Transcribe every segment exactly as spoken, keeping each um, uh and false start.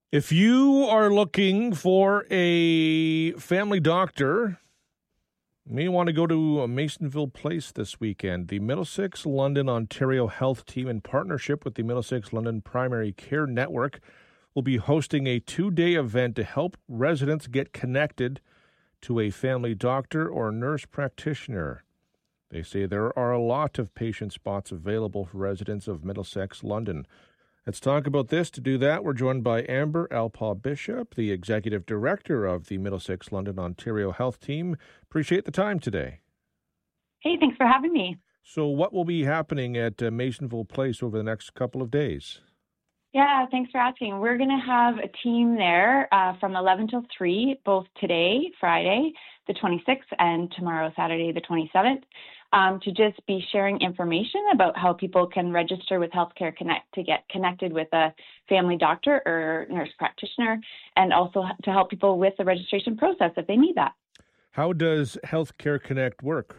If you are looking for a family doctor, you may want to go to Masonville Place this weekend. The Middlesex London Ontario Health Team, in partnership with the Middlesex London Primary Care Network, will be hosting a two-day event to help residents get connected to a family doctor or nurse practitioner. They say there are a lot of patient spots available for residents of Middlesex London. Let's talk about this. To do that, we're joined by Amber Alpaugh-Bishop, the Executive Director of the Middlesex London Ontario Health Team. Appreciate the time today. Hey, thanks for having me. So what will be happening at uh, Masonville Place over the next couple of days? Yeah, thanks for asking. We're going to have a team there uh, from eleven till three, both today, Friday, the twenty-sixth, and tomorrow, Saturday, the twenty-seventh, um, to just be sharing information about how people can register with Healthcare Connect to get connected with a family doctor or nurse practitioner, and also to help people with the registration process if they need that. How does Healthcare Connect work?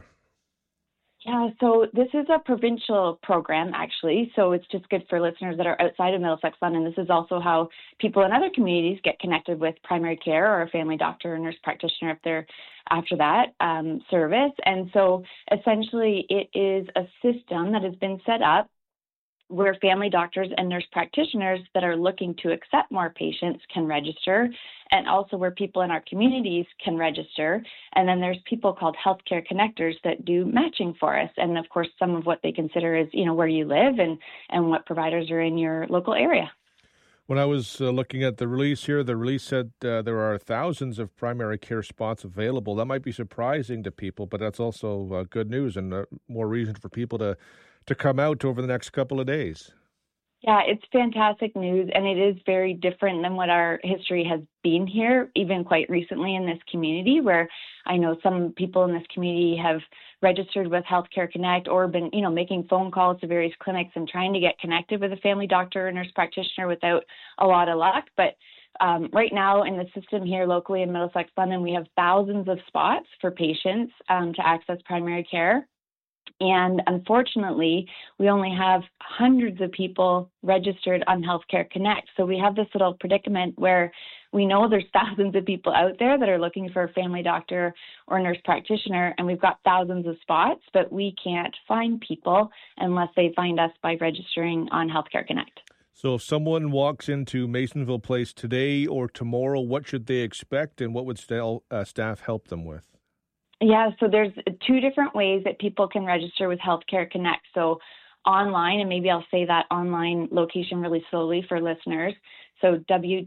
Yeah, so this is a provincial program, actually, so it's just good for listeners that are outside of Middlesex London. This is also how people in other communities get connected with primary care or a family doctor or nurse practitioner if they're after that um, service. And so essentially it is a system that has been set up where family doctors and nurse practitioners that are looking to accept more patients can register, and also where people in our communities can register. And then there's people called healthcare connectors that do matching for us. And of course, some of what they consider is, you know, where you live and, and what providers are in your local area. When I was uh, looking at the release here, the release said uh, there are thousands of primary care spots available. That might be surprising to people, but that's also uh, good news and uh, more reason for people to to come out over the next couple of days. Yeah, it's fantastic news, and it is very different than what our history has been here, even quite recently in this community, where I know some people in this community have registered with Healthcare Connect or been, you know, making phone calls to various clinics and trying to get connected with a family doctor or nurse practitioner without a lot of luck. But um, right now in the system here locally in Middlesex London, we have thousands of spots for patients um, to access primary care. And unfortunately, we only have hundreds of people registered on Healthcare Connect. So we have this little predicament where we know there's thousands of people out there that are looking for a family doctor or nurse practitioner, and we've got thousands of spots, but we can't find people unless they find us by registering on Healthcare Connect. So if someone walks into Masonville Place today or tomorrow, what should they expect, and what would st- uh, staff help them with? Yeah, so there's two different ways that people can register with Healthcare Connect. So online, and maybe I'll say that online location really slowly for listeners. So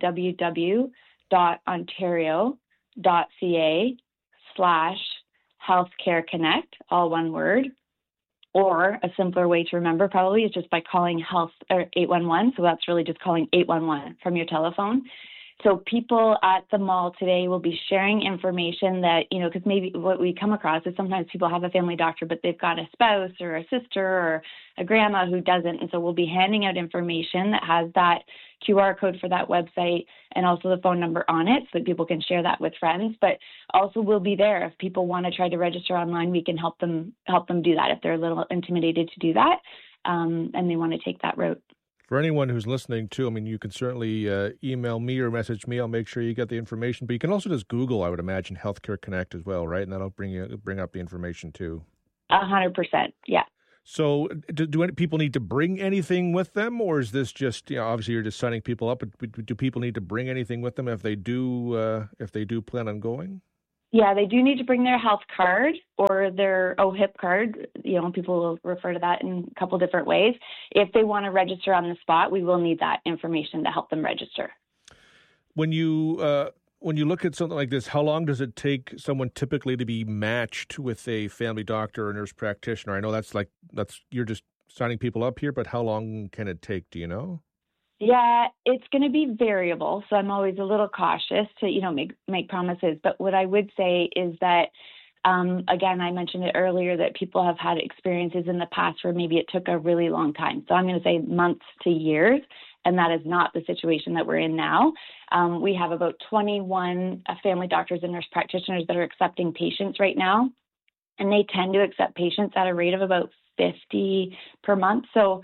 www.ontario.ca slash Healthcare Connect, all one word. Or a simpler way to remember probably is just by calling health or eight one one. So that's really just calling eight one one from your telephone. So people at the mall today will be sharing information that, you know, because maybe what we come across is sometimes people have a family doctor, but they've got a spouse or a sister or a grandma who doesn't. And so we'll be handing out information that has that Q R code for that website and also the phone number on it so that people can share that with friends. But also we'll be there. If people want to try to register online, we can help them help them do that if they're a little intimidated to do that um, and they want to take that route. For anyone who's listening too, I mean, you can certainly uh, email me or message me. I'll make sure you get the information. But you can also just Google, I would imagine, Healthcare Connect as well, right? And that'll bring you bring up the information too. A hundred percent, yeah. So, do, do any people need to bring anything with them, or is this just, you know, obviously you're just signing people up? But do people need to bring anything with them if they do uh, if they do plan on going? Yeah, they do need to bring their health card or their O H I P card. You know, people will refer to that in a couple different ways. If they want to register on the spot, we will need that information to help them register. When you uh, when you look at something like this, how long does it take someone typically to be matched with a family doctor or nurse practitioner? I know that's like that's you're just signing people up here, but how long can it take? Do you know? Yeah, it's going to be variable. So I'm always a little cautious to, you know, make make promises. But what I would say is that, um, again, I mentioned it earlier that people have had experiences in the past where maybe it took a really long time. So I'm going to say months to years. And that is not the situation that we're in now. Um, we have about twenty-one uh, family doctors and nurse practitioners that are accepting patients right now. And they tend to accept patients at a rate of about fifty per month. So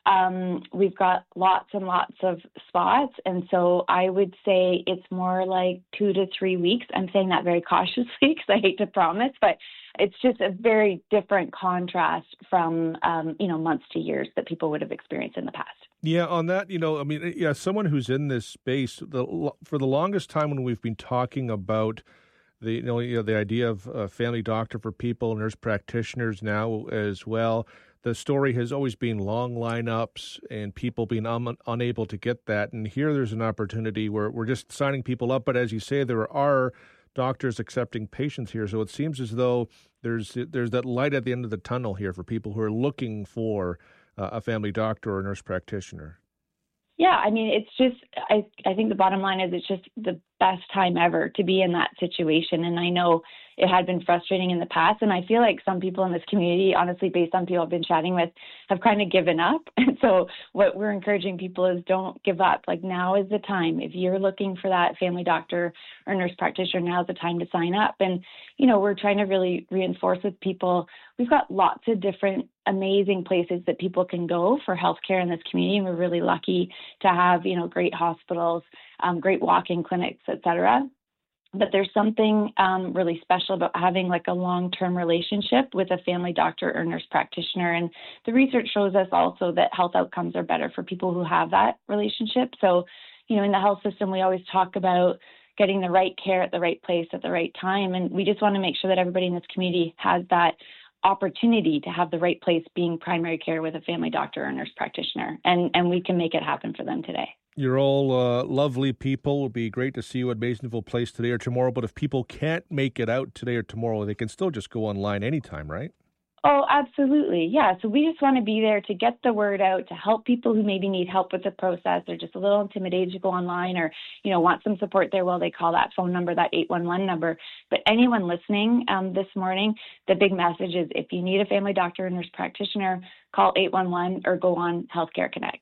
Um, we've got lots and lots of spots. And so I would say it's more like two to three weeks. I'm saying that very cautiously because I hate to promise, but it's just a very different contrast from, um, you know, months to years that people would have experienced in the past. Yeah, on that, you know, I mean, yeah, someone who's in this space, the, for the longest time when we've been talking about the, you know, you know the idea of a family doctor for people, nurse practitioners now as well, the story has always been long lineups and people being un- unable to get that. And here there's an opportunity where we're just signing people up. But as you say, there are doctors accepting patients here. So it seems as though there's there's that light at the end of the tunnel here for people who are looking for uh, a family doctor or a nurse practitioner. Yeah, I mean, it's just, I, I think the bottom line is it's just the best time ever to be in that situation. And I know it had been frustrating in the past. And I feel like some people in this community, honestly, based on people I've been chatting with, have kind of given up. And so what we're encouraging people is don't give up. Like, now is the time. If you're looking for that family doctor or nurse practitioner, now's the time to sign up. And, you know, we're trying to really reinforce with people, we've got lots of different amazing places that people can go for healthcare in this community. And we're really lucky to have, you know, great hospitals, um, great walk-in clinics, et cetera. But there's something um, really special about having like a long-term relationship with a family doctor or nurse practitioner. And the research shows us also that health outcomes are better for people who have that relationship. So, you know, in the health system, we always talk about getting the right care at the right place at the right time. And we just want to make sure that everybody in this community has that opportunity to have the right place being primary care with a family doctor or nurse practitioner. And, and we can make it happen for them today. You're all uh, lovely people. It would be great to see you at Masonville Place today or tomorrow. But if people can't make it out today or tomorrow, they can still just go online anytime, right? Oh, absolutely. Yeah. So we just want to be there to get the word out, to help people who maybe need help with the process. They're just a little intimidated to go online or, you know, want some support there. Well, they call that phone number, that eight one one number. But anyone listening um, this morning, the big message is if you need a family doctor or nurse practitioner, call eight one one or go on Healthcare Connect.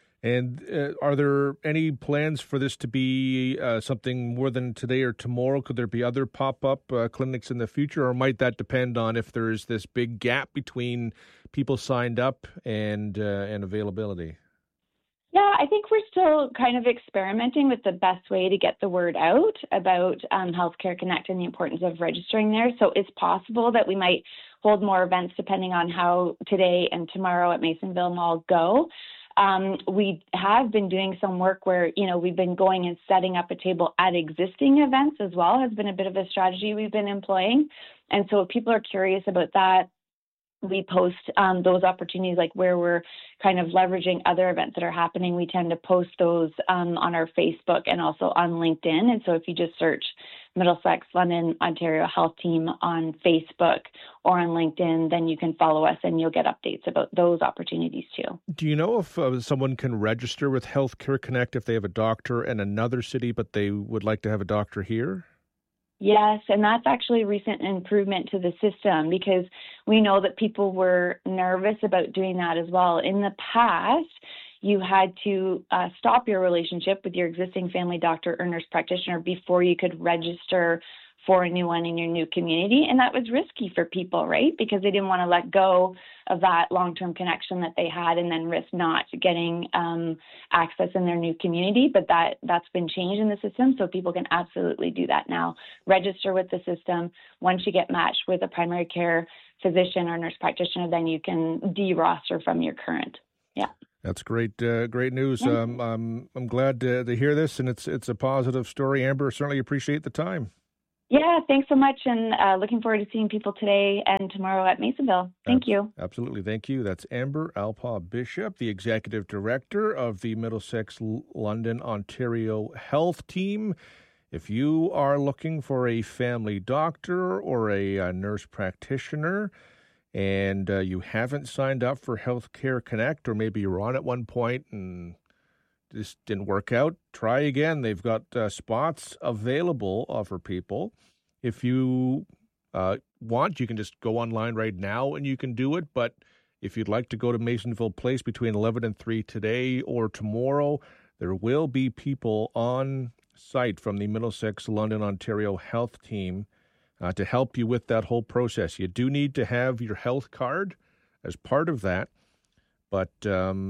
And uh, are there any plans for this to be uh, something more than today or tomorrow? Could there be other pop-up uh, clinics in the future, or might that depend on if there is this big gap between people signed up and uh, and availability? Yeah, I think we're still kind of experimenting with the best way to get the word out about um, Healthcare Connect and the importance of registering there. So it's possible that we might hold more events depending on how today and tomorrow at Masonville Mall go. Um, we have been doing some work where, you know, we've been going and setting up a table at existing events as well, has been a bit of a strategy we've been employing. And so if people are curious about that, we post um, those opportunities, like where we're kind of leveraging other events that are happening. We tend to post those um, on our Facebook and also on LinkedIn. And so if you just search Middlesex London Ontario Health Team on Facebook or on LinkedIn, then you can follow us and you'll get updates about those opportunities too. Do you know if uh, someone can register with Healthcare Connect if they have a doctor in another city, but they would like to have a doctor here? Yes, and that's actually a recent improvement to the system because we know that people were nervous about doing that as well. In the past, you had to uh, stop your relationship with your existing family doctor or nurse practitioner before you could register for a new one in your new community. And that was risky for people, right? Because they didn't want to let go of that long-term connection that they had and then risk not getting um, access in their new community. But that, that's been changed in the system, so people can absolutely do that now. Register with the system. Once you get matched with a primary care physician or nurse practitioner, then you can de-roster from your current. Yeah. That's great, uh, great news. Yeah. Um, I'm, I'm glad to, to hear this, and it's it's a positive story. Amber, certainly appreciate the time. Yeah, thanks so much, and uh, looking forward to seeing people today and tomorrow at Masonville. Thank Ab- you. Absolutely, thank you. That's Amber Alpaugh-Bishop, the Executive Director of the Middlesex London Ontario Health Team. If you are looking for a family doctor or a, a nurse practitioner and uh, you haven't signed up for Healthcare Connect, or maybe you were on at one point and this didn't work out, try again. They've got uh, spots available uh, for people. If you uh, want, you can just go online right now and you can do it. But if you'd like to go to Masonville Place between eleven and three today or tomorrow, there will be people on site from the Middlesex London Ontario Health Team uh, to help you with that whole process. You do need to have your health card as part of that. But um,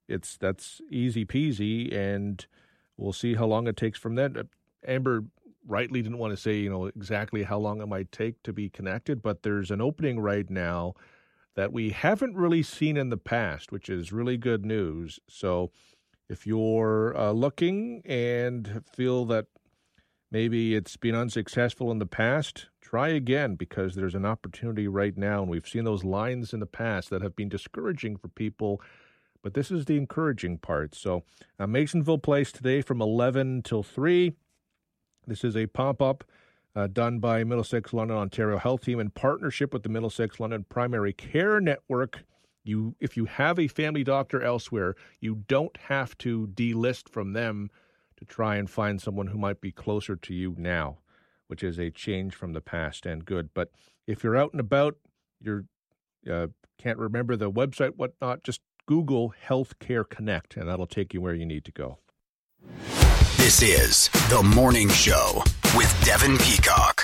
it's that's easy peasy, and we'll see how long it takes from that. Amber rightly didn't want to say, you know, exactly how long it might take to be connected, but there's an opening right now that we haven't really seen in the past, which is really good news. So if you're uh, looking and feel that maybe it's been unsuccessful in the past, try again, because there's an opportunity right now, and we've seen those lines in the past that have been discouraging for people, but this is the encouraging part. So uh, Masonville Place today from eleven till three. This is a pop-up uh, done by Middlesex London Ontario Health Team in partnership with the Middlesex London Primary Care Network. You, if you have a family doctor elsewhere, you don't have to delist from them to try and find someone who might be closer to you now, which is a change from the past and good. But if you're out and about, you uh, can't remember the website, whatnot, just Google Healthcare Connect, and that'll take you where you need to go. This is The Morning Show with Devin Peacock.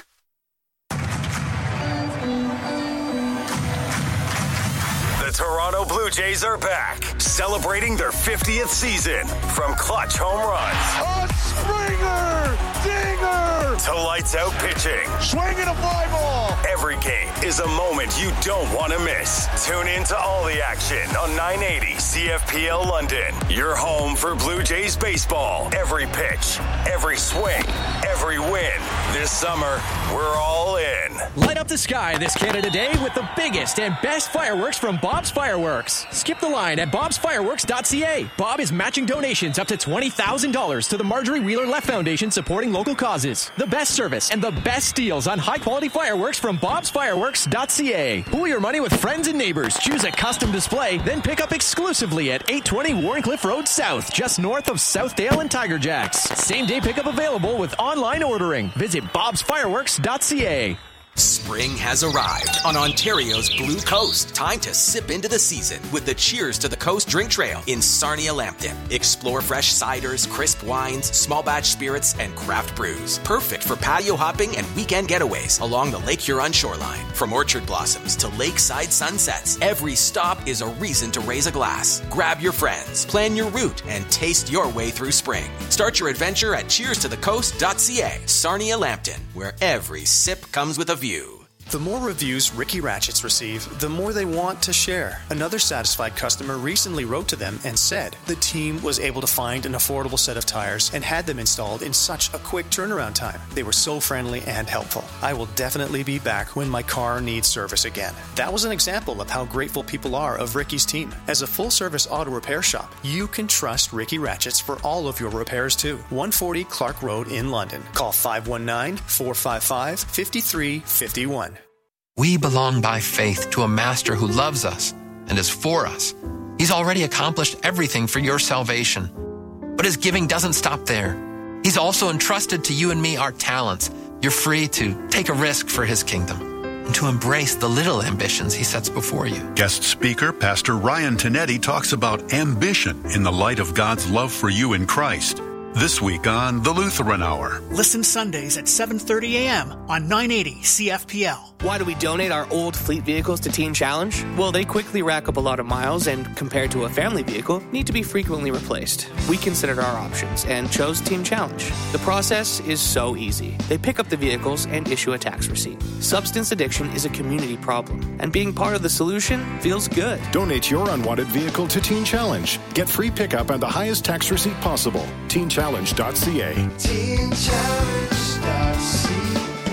The Toronto Blue Jays are back, celebrating their fiftieth season. From clutch home runs, a Springer, dinger, to lights out pitching, swinging a fly ball. Every game is a moment you don't want to miss. Tune in to all the action on nine eighty C F P L London. Your home for Blue Jays baseball. Every pitch, every swing, every win. This summer, we're all in. Light up the sky this Canada Day with the biggest and best fireworks from Bob's Fireworks. Skip the line at bobs fireworks dot c a. Bob is matching donations up to twenty thousand dollars to the Marjorie Wheeler Left Foundation, supporting local causes. The best service and the best deals on high-quality fireworks from bobs fireworks dot c a. Pool your money with friends and neighbors. Choose a custom display, then pick up exclusively at eight twenty Warrencliffe Road South, just north of Southdale and Tiger Jacks. Same-day pickup available with online ordering. Visit bobs fireworks dot c a. Spring has arrived on Ontario's Blue Coast. Time to sip into the season with the Cheers to the Coast drink trail in Sarnia-Lambton. Explore fresh ciders, crisp wines, small batch spirits, and craft brews. Perfect for patio hopping and weekend getaways along the Lake Huron shoreline. From orchard blossoms to lakeside sunsets, every stop is a reason to raise a glass. Grab your friends, plan your route, and taste your way through spring. Start your adventure at cheers to the coast dot c a. Sarnia-Lambton, where every sip comes with a view. The more reviews Ricky Ratchets receive, the more they want to share. Another satisfied customer recently wrote to them and said the team was able to find an affordable set of tires and had them installed in such a quick turnaround time. They were so friendly and helpful. I will definitely be back when my car needs service again. That was an example of how grateful people are of Ricky's team. As a full-service auto repair shop, you can trust Ricky Ratchets for all of your repairs too. one forty Clark Road in London. Call five one nine, four five five, five three five one. We belong by faith to a master who loves us and is for us. He's already accomplished everything for your salvation. But his giving doesn't stop there. He's also entrusted to you and me our talents. You're free to take a risk for his kingdom and to embrace the little ambitions he sets before you. Guest speaker, Pastor Ryan Tinetti, talks about ambition in the light of God's love for you in Christ. This week on The Lutheran Hour. Listen Sundays at seven thirty a.m. on nine eighty C F P L. Why do we donate our old fleet vehicles to Teen Challenge? Well, they quickly rack up a lot of miles and, compared to a family vehicle, need to be frequently replaced. We considered our options and chose Teen Challenge. The process is so easy. They pick up the vehicles and issue a tax receipt. Substance addiction is a community problem, and being part of the solution feels good. Donate your unwanted vehicle to Teen Challenge. Get free pickup and the highest tax receipt possible. teen challenge dot c a. teen challenge dot c a.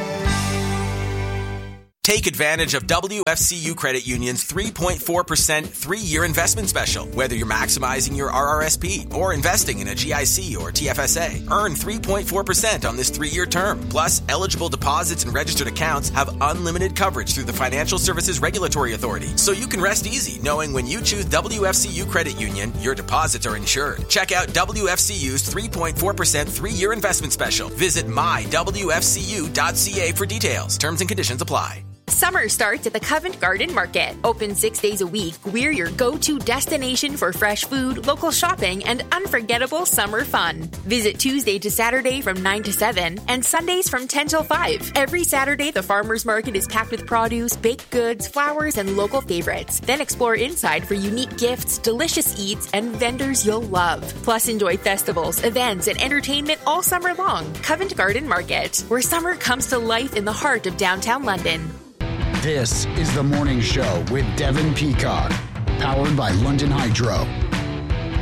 Take advantage of W F C U Credit Union's three point four percent three-year investment special. Whether you're maximizing your R R S P or investing in a G I C or T F S A, earn three point four percent on this three-year term. Plus, eligible deposits and registered accounts have unlimited coverage through the Financial Services Regulatory Authority. So you can rest easy knowing when you choose W F C U Credit Union, your deposits are insured. Check out W F C U's three point four percent three-year investment special. Visit my w f c u dot c a for details. Terms and conditions apply. Summer starts at the Covent Garden Market. Open six days a week, we're your go-to destination for fresh food, local shopping, and unforgettable summer fun. Visit Tuesday to Saturday from nine to seven and Sundays from ten till five. Every Saturday, the farmers market is packed with produce, baked goods, flowers, and local favorites. Then explore inside for unique gifts, delicious eats, and vendors you'll love. Plus, enjoy festivals, events, and entertainment all summer long. Covent Garden Market, where summer comes to life in the heart of downtown London. This is The Morning Show with Devin Peacock, powered by London Hydro.